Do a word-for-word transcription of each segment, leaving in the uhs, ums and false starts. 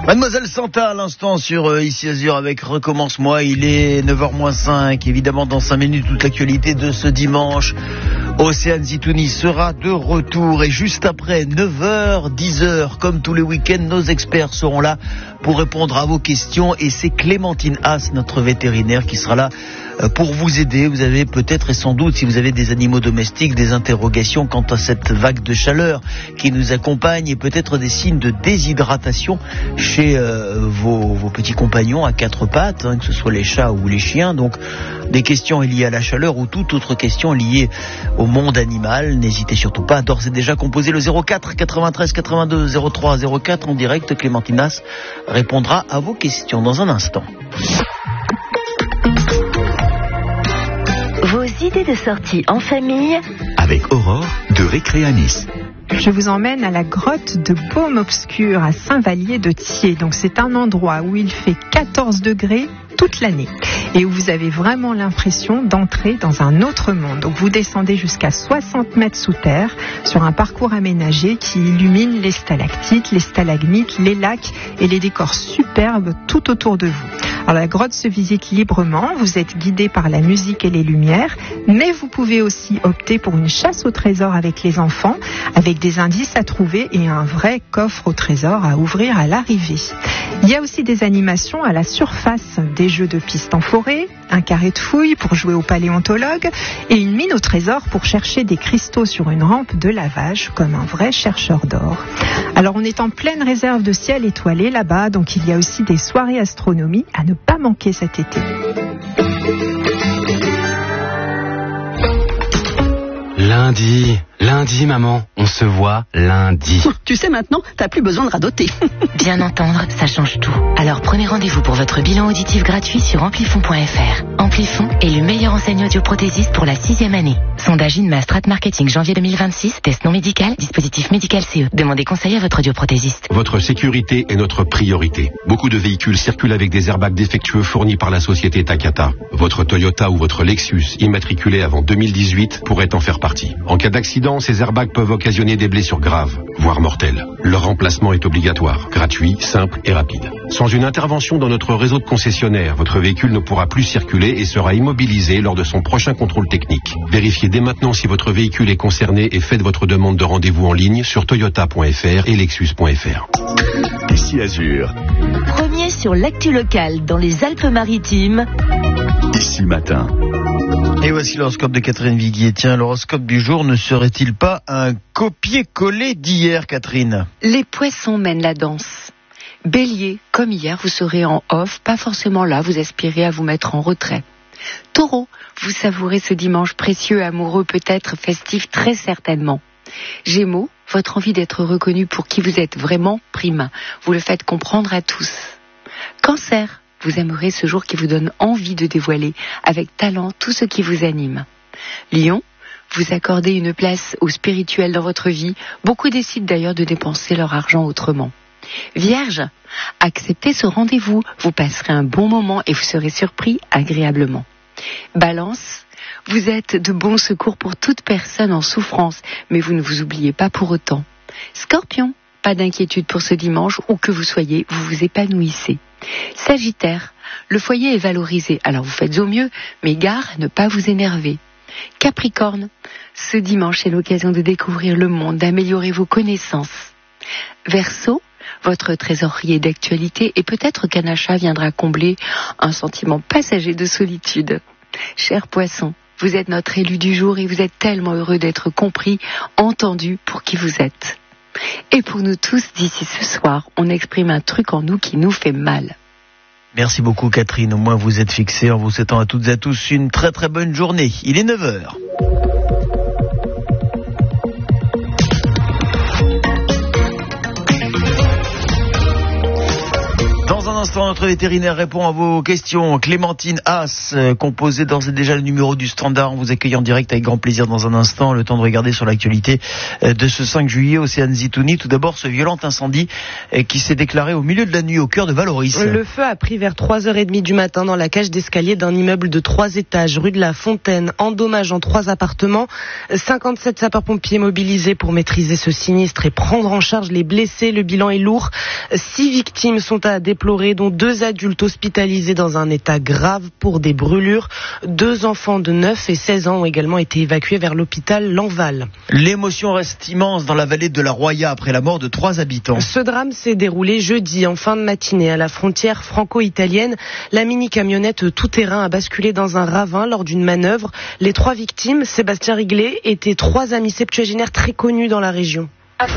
Mademoiselle Santa à l'instant sur euh, Ici Azur avec Recommence-moi. Il est neuf heures moins cinq. Évidemment, dans cinq minutes, toute l'actualité de ce dimanche. Océane Zitouni sera de retour. Et juste après, neuf heures, dix heures, comme tous les week-ends, nos experts seront là pour répondre à vos questions. Et c'est Clémentine Haas, notre vétérinaire, qui sera là pour vous aider. Vous avez peut-être et sans doute, si vous avez des animaux domestiques, des interrogations quant à cette vague de chaleur qui nous accompagne et peut-être des signes de déshydratation chez euh, vos, vos petits compagnons à quatre pattes, hein, que ce soit les chats ou les chiens. Donc des questions liées à la chaleur ou toute autre question liée au monde animal. N'hésitez surtout pas à d'ores et déjà composer le zéro quatre quatre-vingt-treize quatre-vingt-deux zéro trois zéro quatre en direct. Clémentine Haas répondra à vos questions dans un instant. Vos idées de sortie en famille avec Aurore de Récréanis. Je vous emmène à la grotte de Baume Obscur à Saint-Vallier-de-Thiers. Donc c'est un endroit où il fait quatorze degrés toute l'année et où vous avez vraiment l'impression d'entrer dans un autre monde. Donc vous descendez jusqu'à soixante mètres sous terre sur un parcours aménagé qui illumine les stalactites, les stalagmites, les lacs et les décors superbes tout autour de vous. Alors la grotte se visite librement, vous êtes guidé par la musique et les lumières, mais vous pouvez aussi opter pour une chasse au trésor avec les enfants, avec des indices à trouver et un vrai coffre au trésor à ouvrir à l'arrivée. Il y a aussi des animations à la surface, des jeux de piste en forêt, un carré de fouilles pour jouer au paléontologue et une mine au trésor pour chercher des cristaux sur une rampe de lavage comme un vrai chercheur d'or. Alors on est en pleine réserve de ciel étoilé là-bas, donc il y a aussi des soirées astronomie à ne pas manquer cet été. Lundi, lundi maman, on se voit lundi. Tu sais maintenant, t'as plus besoin de radoter. Bien entendre, ça change tout. Alors prenez rendez-vous pour votre bilan auditif gratuit sur amplifon point f r. Amplifon est le meilleur enseigne audioprothésiste pour la sixième année. Sondage INMA Strat Marketing janvier deux mille vingt-six, test non médical, dispositif médical C E. Demandez conseil à votre audioprothésiste. Votre sécurité est notre priorité. Beaucoup de véhicules circulent avec des airbags défectueux fournis par la société Takata. Votre Toyota ou votre Lexus, immatriculé avant deux mille dix-huit, pourrait en faire partie. En cas d'accident, ces airbags peuvent occasionner des blessures graves, voire mortelles. Leur remplacement est obligatoire, gratuit, simple et rapide. Sans une intervention dans notre réseau de concessionnaires, votre véhicule ne pourra plus circuler et sera immobilisé lors de son prochain contrôle technique. Vérifiez dès maintenant si votre véhicule est concerné et faites votre demande de rendez-vous en ligne sur toyota point f r et lexus point f r. Ici Azur. Premier sur l'actu locale dans les Alpes-Maritimes. Ici Matin. Et voici l'horoscope de Catherine Viguier. Tiens, l'horoscope du jour ne serait-il pas un copier-coller d'hier, Catherine ? Les poissons mènent la danse. Bélier, comme hier, vous serez en off, pas forcément là, vous aspirez à vous mettre en retrait. Taureau, vous savourez ce dimanche précieux, amoureux, peut-être festif, très certainement. Gémeaux, votre envie d'être reconnu pour qui vous êtes vraiment prime. Vous le faites comprendre à tous. Cancer, vous aimerez ce jour qui vous donne envie de dévoiler avec talent tout ce qui vous anime. Lion, vous accordez une place au spirituel dans votre vie. Beaucoup décident d'ailleurs de dépenser leur argent autrement. Vierge, acceptez ce rendez-vous. Vous passerez un bon moment et vous serez surpris agréablement. Balance, vous êtes de bons secours pour toute personne en souffrance, mais vous ne vous oubliez pas pour autant. Scorpion, pas d'inquiétude pour ce dimanche, où que vous soyez, vous vous épanouissez. Sagittaire, le foyer est valorisé, alors vous faites au mieux, mais gare à ne pas vous énerver. Capricorne, ce dimanche est l'occasion de découvrir le monde, d'améliorer vos connaissances. Verseau, votre trésorier d'actualité et peut-être qu'un achat viendra combler un sentiment passager de solitude. Cher Poisson, vous êtes notre élu du jour et vous êtes tellement heureux d'être compris, entendu pour qui vous êtes. Et pour nous tous, d'ici ce soir, on exprime un truc en nous qui nous fait mal. Merci beaucoup, Catherine. Au moins, vous êtes fixés en vous souhaitant à toutes et à tous une très très bonne journée. Il est neuf heures. instant, notre vétérinaire répond à vos questions. Clémentine Haas, euh, composez d'ores et déjà le numéro du standard. On vous accueille en direct avec grand plaisir dans un instant. Le temps de regarder sur l'actualité euh, de ce cinq juillet, Océane Zitouni. Tout d'abord, ce violent incendie euh, qui s'est déclaré au milieu de la nuit au cœur de Valoris. Le feu a pris vers trois heures trente du matin dans la cage d'escalier d'un immeuble de trois étages, rue de la Fontaine, endommageant trois appartements. cinquante-sept sapeurs-pompiers mobilisés pour maîtriser ce sinistre et prendre en charge les blessés. Le bilan est lourd. Six victimes sont à déplorer, dont deux adultes hospitalisés dans un état grave pour des brûlures. Deux enfants de neuf et seize ans ont également été évacués vers l'hôpital Lanval. L'émotion reste immense dans la vallée de la Roya après la mort de trois habitants. Ce drame s'est déroulé jeudi en fin de matinée à la frontière franco-italienne. La mini-camionnette tout-terrain a basculé dans un ravin lors d'une manœuvre. Les trois victimes, Sébastien Riglet, étaient trois amis septuagénaires très connus dans la région.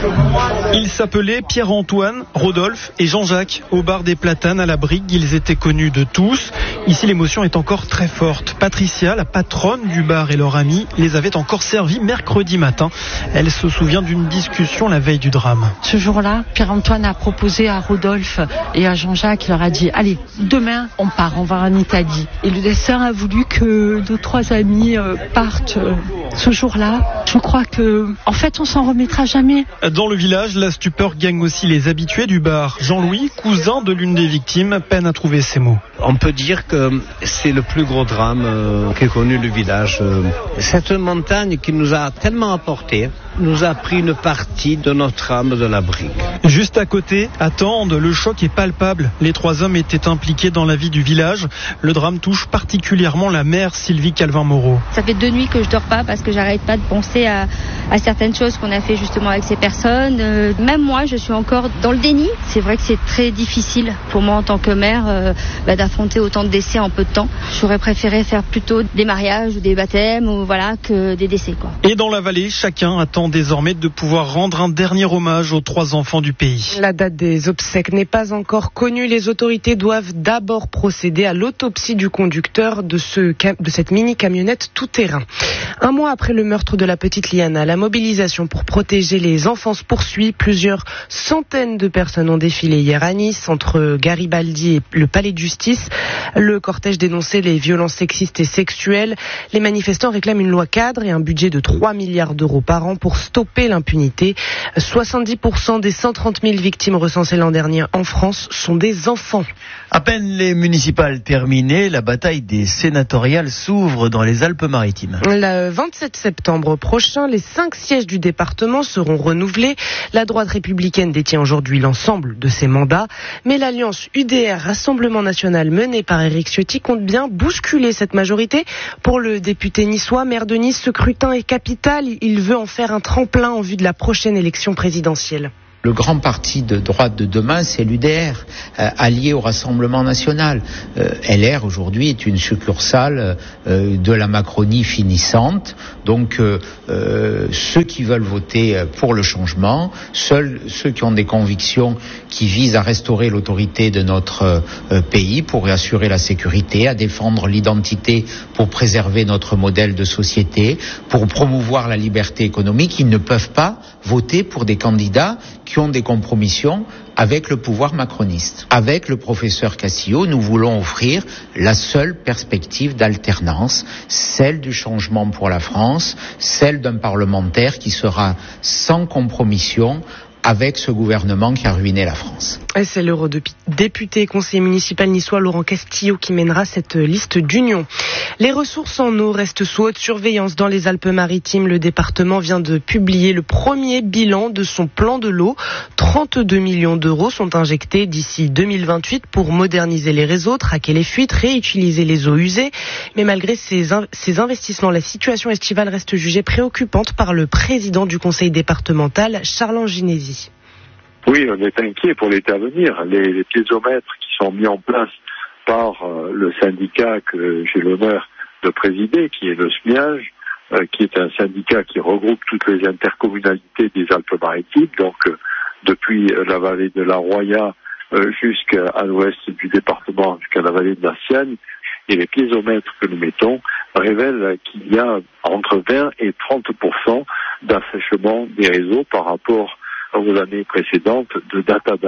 Ils s'appelaient Pierre-Antoine, Rodolphe et Jean-Jacques. Au bar des Platanes à la Brigue, ils étaient connus de tous. Ici, l'émotion est encore très forte. Patricia, la patronne du bar et leur amie, les avait encore servis mercredi matin. Elle se souvient d'une discussion la veille du drame. Ce jour-là, Pierre-Antoine a proposé à Rodolphe et à Jean-Jacques, il leur a dit « Allez, demain, on part, on va en Italie ». Et le destin a voulu que nos trois amis euh, partent euh, ce jour-là. Je crois que, en fait, on s'en remettra jamais. Dans le village, la stupeur gagne aussi les habitués du bar. Jean-Louis, cousin de l'une des victimes, peine à trouver ses mots. On peut dire que c'est le plus gros drame euh, qu'ait connu le village. Cette montagne qui nous a tellement apporté, nous a pris une partie de notre âme de la Brigue. Juste à côté, à Tende, le choc est palpable. Les trois hommes étaient impliqués dans la vie du village. Le drame touche particulièrement la mère Sylvie Calvin-Moreau. Ça fait deux nuits que je dors pas parce que j'arrête pas de penser à, à certaines choses qu'on a fait justement avec ces personnes. Euh, même moi, je suis encore dans le déni. C'est vrai que c'est très difficile pour moi en tant que mère euh, bah, d'affronter autant de décès en peu de temps. J'aurais préféré faire plutôt des mariages ou des baptêmes ou voilà que des décès, quoi. Et dans la vallée, chacun attend désormais de pouvoir rendre un dernier hommage aux trois enfants du pays. La date des obsèques n'est pas encore connue. Les autorités doivent d'abord procéder à l'autopsie du conducteur de, ce, de cette mini-camionnette tout-terrain. Un mois après le meurtre de la petite Liana, la mobilisation pour protéger les enfants se poursuit. Plusieurs centaines de personnes ont défilé hier à Nice, entre Garibaldi et le palais de justice. Le cortège dénonçait les violences sexistes et sexuelles. Les manifestants réclament une loi cadre et un budget de trois milliards d'euros par an pour stopper l'impunité. soixante-dix pour cent des cent trente mille victimes recensées l'an dernier en France sont des enfants. À peine les municipales terminées, la bataille des sénatoriales s'ouvre dans les Alpes-Maritimes. Le vingt-sept septembre prochain, les cinq sièges du département seront renouvelés. La droite républicaine détient aujourd'hui l'ensemble de ses mandats, mais l'alliance U D R Rassemblement National menée par Éric Ciotti compte bien bousculer cette majorité. Pour le député niçois, maire de Nice, ce scrutin est capital. Il veut en faire un tremplin en vue de la prochaine élection présidentielle. Le grand parti de droite de demain, c'est l'U D R, euh, allié au Rassemblement National. Euh, L R, aujourd'hui, est une succursale euh, de la Macronie finissante. Donc, euh, euh, ceux qui veulent voter pour le changement, seuls ceux qui ont des convictions qui visent à restaurer l'autorité de notre euh, pays pour assurer la sécurité, à défendre l'identité pour préserver notre modèle de société, pour promouvoir la liberté économique, ils ne peuvent pas voter pour des candidats qui ont des compromissions avec le pouvoir macroniste. Avec le professeur Castillo, nous voulons offrir la seule perspective d'alternance, celle du changement pour la France, celle d'un parlementaire qui sera sans compromission avec ce gouvernement qui a ruiné la France. Et c'est l'eurodéputé et conseiller municipal niçois Laurent Castillo qui mènera cette liste d'union. Les ressources en eau restent sous haute surveillance dans les Alpes-Maritimes. Le département vient de publier le premier bilan de son plan de l'eau. trente-deux millions d'euros sont injectés d'ici deux mille vingt-huit pour moderniser les réseaux, traquer les fuites, réutiliser les eaux usées. Mais malgré ces, in- ces investissements, la situation estivale reste jugée préoccupante par le président du conseil départemental, Charles Anginesi. Oui, on est inquiet pour l'été à venir. Les, les piézomètres qui sont mis en place par euh, le syndicat que j'ai l'honneur de présider, qui est le S M I A G, euh, qui est un syndicat qui regroupe toutes les intercommunalités des Alpes-Maritimes, donc euh, depuis la vallée de la Roya euh, jusqu'à l'ouest du département, jusqu'à la vallée de la Sienne, et les piézomètres que nous mettons révèlent qu'il y a entre vingt et trente pour cent d'assèchement des réseaux par rapport aux années précédentes de date à date, ce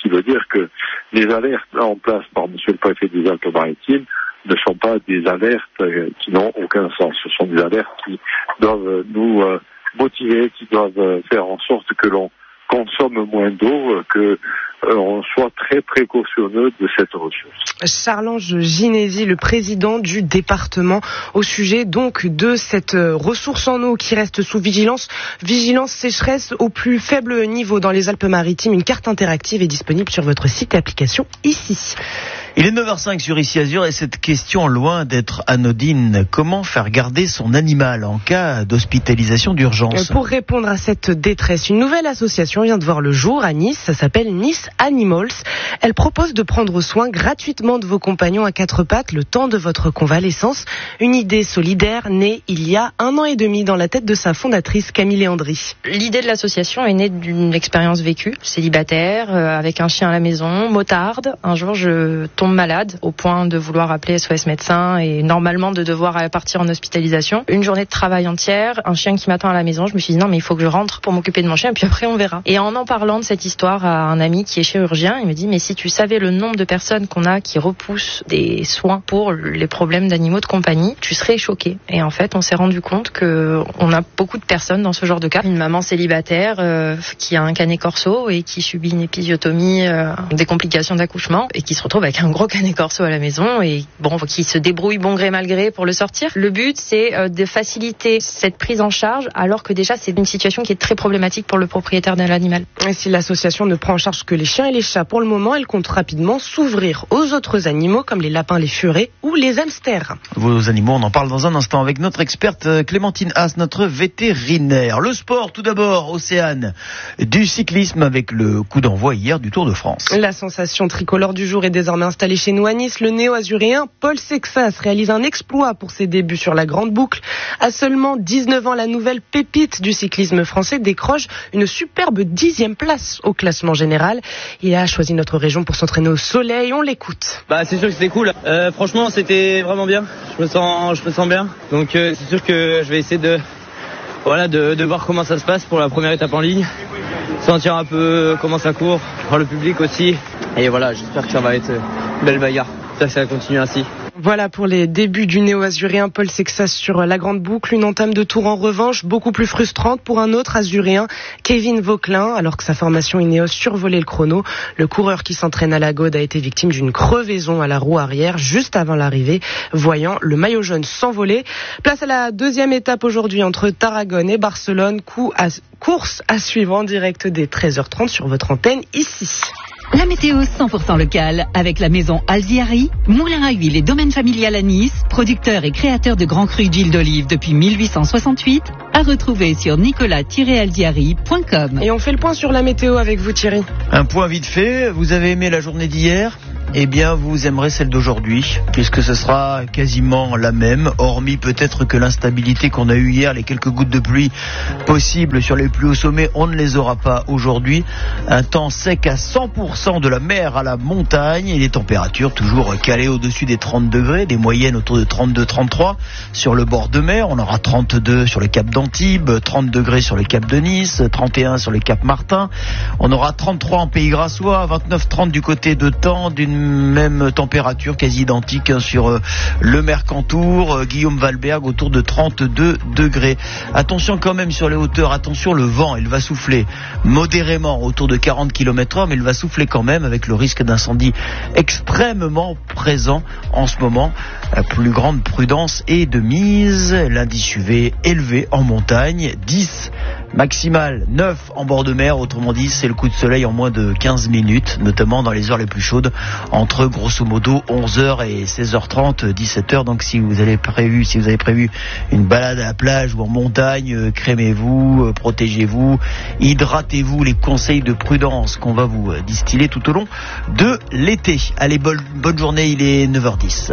qui veut dire que les alertes en place par monsieur le préfet des Alpes-Maritimes ne sont pas des alertes qui n'ont aucun sens. Ce sont des alertes qui doivent nous euh, motiver, qui doivent faire en sorte que l'on consomme moins d'eau, que euh, on soit très précautionneux de cette ressource. Charles-Ange Ginesi, le président du département, au sujet donc de cette ressource en eau qui reste sous vigilance. Vigilance sécheresse au plus faible niveau dans les Alpes-Maritimes. Une carte interactive est disponible sur votre site et application ici. Il est neuf heures cinq sur Ici Azur et cette question, loin d'être anodine, comment faire garder son animal en cas d'hospitalisation d'urgence? Pour répondre à cette détresse, une nouvelle association vient de voir le jour à Nice, ça s'appelle Nice Animals. Elle propose de prendre soin gratuitement de vos compagnons à quatre pattes le temps de votre convalescence. Une idée solidaire née il y a un an et demi dans la tête de sa fondatrice Camille Léandry. L'idée de l'association est née d'une expérience vécue, célibataire, euh, avec un chien à la maison, motarde. Un jour, je tombe malade au point de vouloir appeler S O S médecin et normalement de devoir partir en hospitalisation. Une journée de travail entière, un chien qui m'attend à la maison. Je me suis dit non mais il faut que je rentre pour m'occuper de mon chien et puis après on verra. Et en en parlant de cette histoire à un ami qui est chirurgien, il me dit mais si tu savais le nombre de personnes qu'on a qui repoussent des soins pour les problèmes d'animaux de compagnie, tu serais choqué. Et en fait on s'est rendu compte que on a beaucoup de personnes dans ce genre de cas. Une maman célibataire euh, qui a un canet corso et qui subit une épisiotomie, euh, des complications d'accouchement et qui se retrouve avec un gros canet corso à la maison et bon, qui se débrouille bon gré mal gré pour le sortir. Le but, c'est euh, de faciliter cette prise en charge alors que déjà c'est une situation qui est très problématique pour le propriétaire de l'animal. Et si l'association ne prend en charge que les chiens et les chats pour le moment, elle compte rapidement s'ouvrir aux autres animaux comme les lapins, les furets ou les hamsters. Vos animaux, on en parle dans un instant avec notre experte Clémentine Haas, notre vétérinaire. Le sport, tout d'abord, Océane, du cyclisme avec le coup d'envoi hier du Tour de France. La sensation tricolore du jour est désormais installée chez nous à Nice. Le néo-azuréen Paul Sexas réalise un exploit pour ses débuts sur la grande boucle. À seulement dix-neuf ans, la nouvelle pépite du cyclisme français décroche une superbe dixième place au classement général. Il a choisi notre région pour s'entraîner au soleil. On l'écoute. Bah c'est sûr que c'était cool. Euh, franchement c'était vraiment bien. Je me sens, je me sens bien. Donc euh, c'est sûr que je vais essayer de, voilà, de, de voir comment ça se passe pour la première étape en ligne. Sentir un peu comment ça court, voir le public aussi. Et voilà, j'espère que ça va être une belle bagarre. J'espère que ça va continuer ainsi. Voilà pour les débuts du néo-azuréen Paul Sexas sur la grande boucle. Une entame de tour en revanche beaucoup plus frustrante pour un autre azuréen, Kevin Vauquelin. Alors que sa formation Ineos survolait le chrono, le coureur qui s'entraîne à la Gaude a été victime d'une crevaison à la roue arrière juste avant l'arrivée, voyant le maillot jaune s'envoler. Place à la deuxième étape aujourd'hui entre Tarragone et Barcelone. Coup à, course à suivre en direct dès treize heures trente sur votre antenne ici. La météo cent pour cent locale avec la maison Alziari, moulin à huile et domaine familial à Nice, producteur et créateur de grands crus d'huile d'olive depuis mille huit cent soixante-huit, à retrouver sur nicolas tiret alziari point com. Et on fait le point sur la météo avec vous Thierry. Un point vite fait, vous avez aimé la journée d'hier ? Eh bien, vous aimerez celle d'aujourd'hui, puisque ce sera quasiment la même, hormis peut-être que l'instabilité qu'on a eue hier, les quelques gouttes de pluie possibles sur les plus hauts sommets, on ne les aura pas aujourd'hui. Un temps sec à cent pour cent de la mer à la montagne, et les températures toujours calées au-dessus des trente degrés, des moyennes autour de trente-deux trente-trois sur le bord de mer. On aura trente-deux sur le cap d'Antibes, trente degrés sur le cap de Nice, trente et un sur le cap Martin. On aura trente-trois en Pays Grassois, vingt-neuf trente du côté de Tende, d'une même température quasi identique hein, sur euh, le Mercantour, euh, Guillaume Valberg autour de trente-deux degrés. Attention quand même sur les hauteurs, attention le vent, il va souffler modérément autour de quarante kilomètres heure, mais il va souffler quand même avec le risque d'incendie extrêmement présent en ce moment. La plus grande prudence est de mise, l'indice U V élevé en montagne, dix maximal, neuf en bord de mer, autrement dit c'est le coup de soleil en moins de quinze minutes, notamment dans les heures les plus chaudes, entre grosso modo onze heures et seize heures trente, dix-sept heures. Donc si vous avez prévu, si vous avez prévu une balade à la plage ou en montagne, euh, crémez-vous, euh, protégez-vous, hydratez-vous, les conseils de prudence qu'on va vous euh, distiller tout au long de l'été. Allez, bonne, bonne journée, il est neuf heures dix.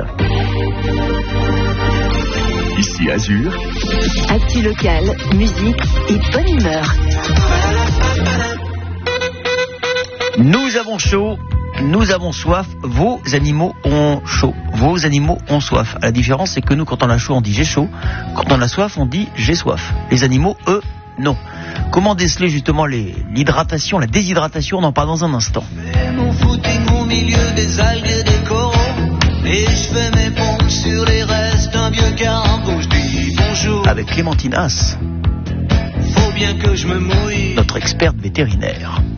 Ici Azur. Actu local, musique et bonne humeur. Nous avons chaud, nous avons soif, vos animaux ont chaud, vos animaux ont soif. La différence c'est que nous quand on a chaud on dit j'ai chaud, quand on a soif on dit j'ai soif. Les animaux eux non. Comment déceler justement les, l'hydratation, la déshydratation? On en parle dans un instant. Mon footing au milieu des algues et des coraux, et je fais mes pompes sur les restes d'un vieux cargo. Je dis bonjour. Avec Clémentine Haas, faut bien que je me mouille. notre experte vétérinaire.